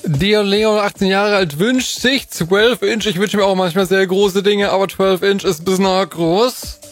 Der Leon, 18 Jahre alt, wünscht sich 12 Inch. Ich wünsche mir auch manchmal sehr große Dinge, aber 12 Inch ist ein bisschen groß.